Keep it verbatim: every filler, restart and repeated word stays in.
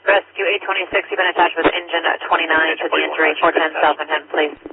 Rescue eight twenty-six, you've been attached with engine twenty-nine to the injury, four ten South Manhattan, please.